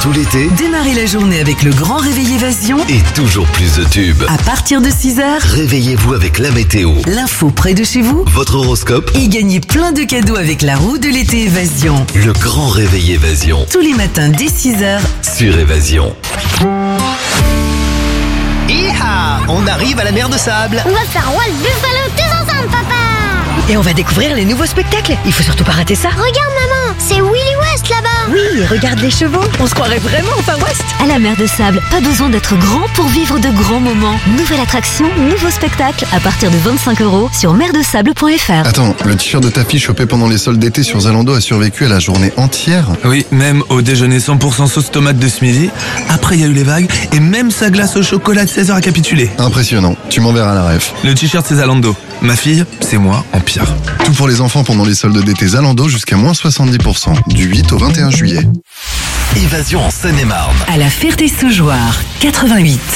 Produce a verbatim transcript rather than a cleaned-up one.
tout l'été, Démarrez la journée avec le grand réveil Évasion. et toujours plus de tubes. À partir de six heures, Réveillez-vous avec la météo, l'info près de chez vous. votre horoscope, Et gagnez plein de cadeaux avec la roue de l'été Évasion. le grand réveil Évasion Tous les matins dès six heures. sur Évasion. Hi-ha! On arrive à la mer de sable. On va faire Walt Buffalo tous ensemble, papa. Et on va découvrir les nouveaux spectacles. Il faut surtout pas rater ça. Regarde, maman, c'est Willy West là-bas. Oui, et regarde les chevaux. On se croirait vraiment au Far West. À la mer de Sable, pas besoin d'être grand pour vivre de grands moments. Nouvelle attraction, nouveau spectacle, à partir de vingt-cinq euros sur mer de sable point f r. Attends, le t-shirt de ta fille chopé pendant les soldes d'été sur Zalando a survécu à la journée entière? Oui, même au déjeuner cent pour cent sauce tomate de ce midi. Après, il y a eu les vagues et même sa glace au chocolat de seize heures a capitulé. Impressionnant, tu m'enverras la ref. Le t-shirt, c'est Zalando. Ma fille, c'est moi en pire. Tout pour les enfants pendant les soldes d'été Zalando jusqu'à moins soixante-dix pour cent, du huit au vingt et un juillet. Évasion en Seine-et-Marne. À la Ferté-Sougeoire, quatre-vingt-huit.